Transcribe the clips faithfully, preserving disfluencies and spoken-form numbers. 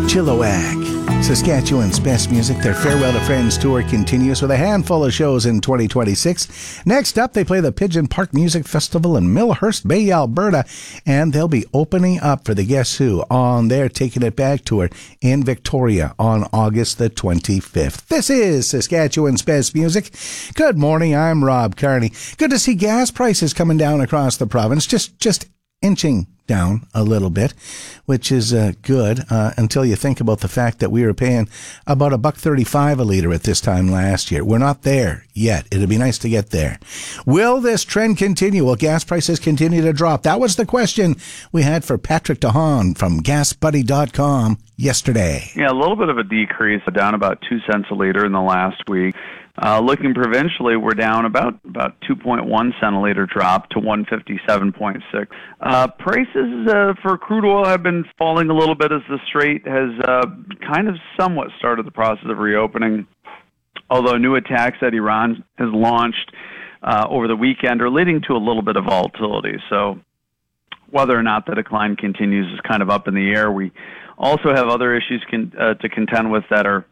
Chilliwack, Saskatchewan's best music. Their Farewell to Friends tour continues with a handful of shows in twenty twenty-six. Next up, they play the Pigeon Park Music Festival in Millhurst Bay, Alberta, and they'll be opening up for the Guess Who on their Taking It Back tour in Victoria on August the twenty-fifth. This is Saskatchewan's best music. Good morning, I'm Rob Carney. Good to see gas prices coming down across the province, just just inching down a little bit, which is uh, good uh, until you think about the fact that we were paying about a buck thirty-five a litre at this time last year. We're not there yet. It'd be nice to get there. Will this trend continue? Will gas prices continue to drop? That was the question we had for Patrick DeHaan from gas buddy dot com yesterday. Yeah, a little bit of a decrease, down about two cents a litre in the last week. Uh, looking provincially, we're down about about two point one cent a liter drop to one fifty-seven point six. Uh, prices uh, for crude oil have been falling a little bit as the Strait has uh, kind of somewhat started the process of reopening, although new attacks that Iran has launched uh, over the weekend are leading to a little bit of volatility. So whether or not the decline continues is kind of up in the air. We also have other issues con- uh, to contend with that are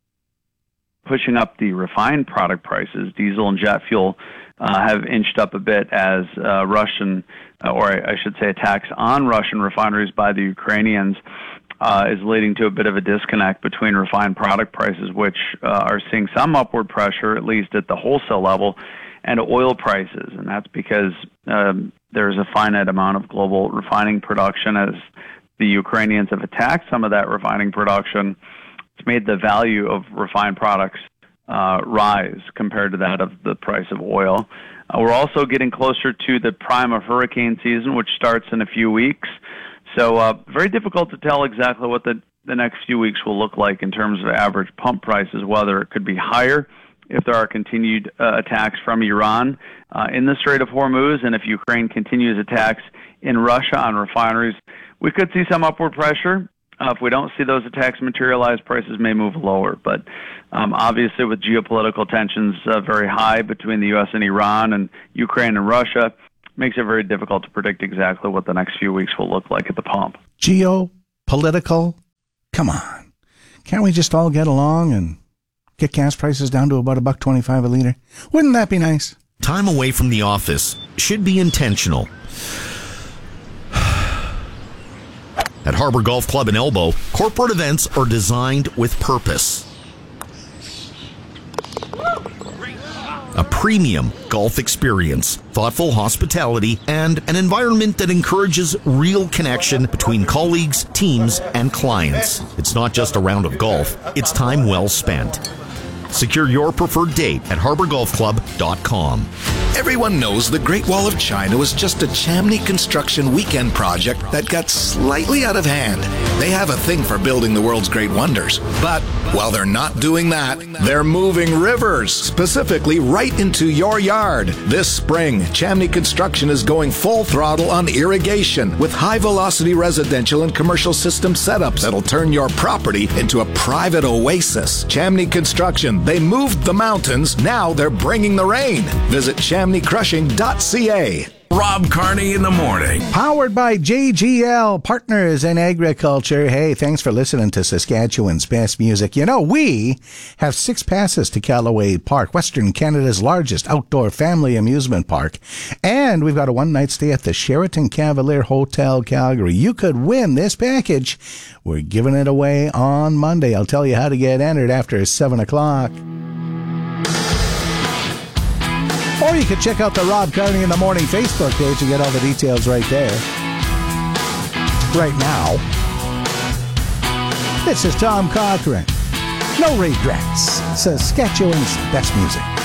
pushing up the refined product prices. Diesel and jet fuel uh, have inched up a bit as uh, Russian, uh, or I, I should say attacks on Russian refineries by the Ukrainians uh, is leading to a bit of a disconnect between refined product prices, which uh, are seeing some upward pressure, at least at the wholesale level, and oil prices. And that's because um, there's a finite amount of global refining production. As the Ukrainians have attacked some of that refining production, it's made the value of refined products uh, rise compared to that of the price of oil. Uh, we're also getting closer to the prime of hurricane season, which starts in a few weeks. So uh, very difficult to tell exactly what the, the next few weeks will look like in terms of average pump prices, whether it could be higher if there are continued uh, attacks from Iran uh, in the Strait of Hormuz, and if Ukraine continues attacks in Russia on refineries, we could see some upward pressure. Uh, if we don't see those attacks materialize, prices may move lower. But um, obviously with geopolitical tensions uh, very high between the U S and Iran and Ukraine and Russia, makes it very difficult to predict exactly what the next few weeks will look like at the pump. Geopolitical? Come on. Can't we just all get along and get gas prices down to about a buck twenty-five a litre? Wouldn't that be nice? Time away from the office should be intentional. At Harbor Golf Club in Elbow, corporate events are designed with purpose. A premium golf experience, thoughtful hospitality, and an environment that encourages real connection between colleagues, teams, and clients. It's not just a round of golf, it's time well spent. Secure your preferred date at harbor golf club dot com. Everyone knows the Great Wall of China was just a Chamney construction weekend project that got slightly out of hand. They have a thing for building the world's great wonders. But while they're not doing that, they're moving rivers, specifically right into your yard. This spring, Chamney Construction is going full throttle on irrigation with high-velocity residential and commercial system setups that'll turn your property into a private oasis. Chamney Construction, they moved the mountains, now they're bringing the rain. Visit chamney crushing dot c a. Rob Carney in the morning. Powered by J G L, Partners in Agriculture. Hey, thanks for listening to Saskatchewan's best music. You know, we have six passes to Callaway Park, Western Canada's largest outdoor family amusement park. And we've got a one-night stay at the Sheraton Cavalier Hotel, Calgary. You could win this package. We're giving it away on Monday. I'll tell you how to get entered after seven o'clock. Or you can check out the Rob Carney in the Morning Facebook page and get all the details right there. Right now, this is Tom Cochrane. No regrets. Saskatchewan's best music.